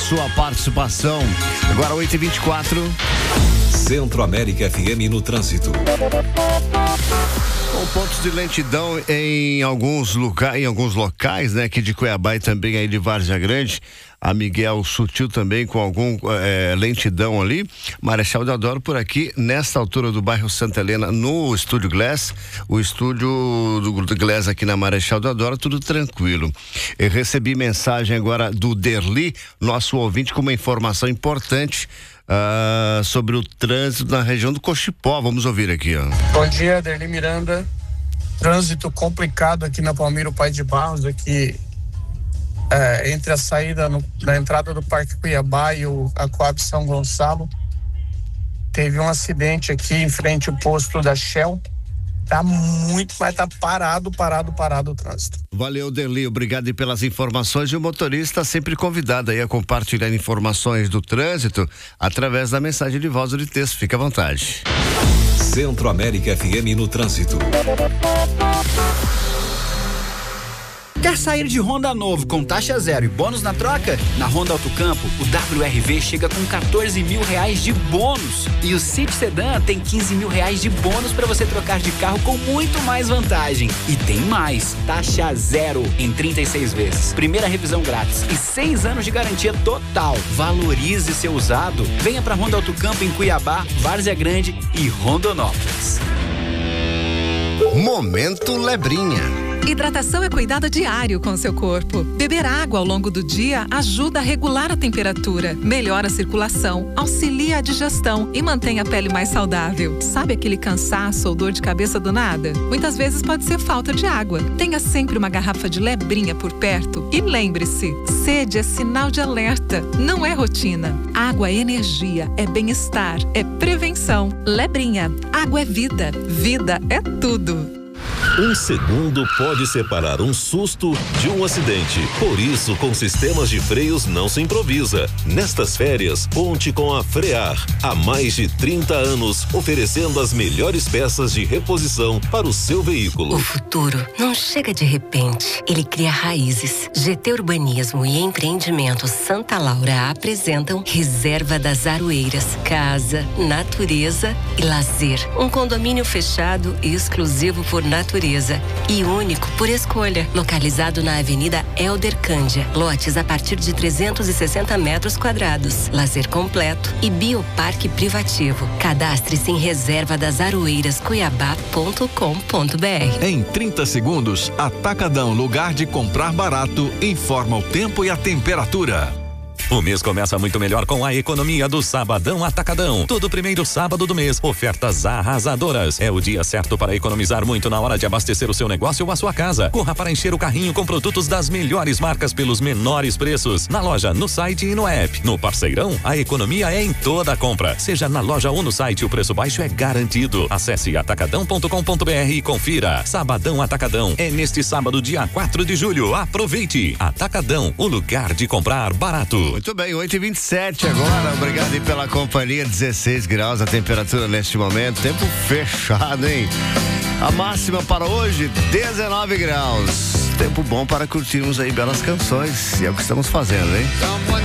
sua participação. Agora 8h24. Centro América FM no trânsito. Com pontos de lentidão em alguns locais, né, aqui de Cuiabá e também aí de Várzea Grande. A Miguel Sutil também com algum lentidão ali. Marechal Deodoro por aqui, nesta altura do bairro Santa Helena, no Estúdio Glass. O estúdio do Glass aqui na Marechal Deodoro, tudo tranquilo. Eu recebi mensagem agora do Derli, nosso ouvinte, com uma informação importante sobre o trânsito na região do Cochipó. Vamos ouvir aqui, ó. Bom dia, Derli Miranda. Trânsito complicado aqui na Palmiro Pai de Barros, aqui entre a saída na entrada do Parque Cuiabá e a Coab São Gonçalo. Teve um acidente aqui em frente ao posto da Shell. Mas tá parado o trânsito. Valeu, Derli, obrigado pelas informações. E o motorista sempre convidado aí a compartilhar informações do trânsito através da mensagem de voz ou de texto. Fica à vontade. Centro América FM no trânsito. Quer sair de Honda novo com taxa zero e bônus na troca? Na Honda Auto Campo, o WRV chega com 14 mil reais de bônus. E o City Sedan tem 15 mil reais de bônus para você trocar de carro com muito mais vantagem. E tem mais, taxa zero em 36 vezes. Primeira revisão grátis e 6 anos de garantia total. Valorize seu usado. Venha para Honda Auto Campo em Cuiabá, Várzea Grande e Rondonópolis. Momento Lebrinha. Hidratação é cuidado diário com seu corpo. Beber água ao longo do dia ajuda a regular a temperatura, melhora a circulação, auxilia a digestão e mantém a pele mais saudável. Sabe aquele cansaço ou dor de cabeça do nada? Muitas vezes pode ser falta de água. Tenha sempre uma garrafa de Lebrinha por perto e lembre-se, sede é sinal de alerta, não é rotina. Água é energia, é bem-estar, é prevenção. Lebrinha, água é vida, vida é tudo. Um segundo pode separar um susto de um acidente. Por isso, com sistemas de freios não se improvisa. Nestas férias, conte com a Frear. Há mais de 30 anos, oferecendo as melhores peças de reposição para o seu veículo. O futuro não chega de repente. Ele cria raízes. GT Urbanismo e Empreendimentos Santa Laura apresentam Reserva das Aroeiras. Casa, natureza e lazer. Um condomínio fechado e exclusivo por natureza e único por escolha, localizado na Avenida Elder Cândia. Lotes a partir de 360 metros quadrados, lazer completo e bioparque privativo. Cadastre-se em reservadasAroeirascuiabá.com.br. Em 30 segundos, Atacadão, lugar de comprar barato, informa o tempo e a temperatura. O mês começa muito melhor com a economia do Sabadão Atacadão. Todo primeiro sábado do mês, ofertas arrasadoras. É o dia certo para economizar muito na hora de abastecer o seu negócio ou a sua casa. Corra para encher o carrinho com produtos das melhores marcas pelos menores preços. Na loja, no site e no app. No Parceirão, a economia é em toda a compra. Seja na loja ou no site, o preço baixo é garantido. Acesse atacadão.com.br e confira. Sabadão Atacadão. É neste sábado, dia 4 de julho. Aproveite. Atacadão, o lugar de comprar barato. Muito bem, 8h27 agora, obrigado aí pela companhia, 16 graus a temperatura neste momento, tempo fechado, hein? A máxima para hoje, 19 graus, tempo bom para curtirmos aí belas canções, e é o que estamos fazendo, hein?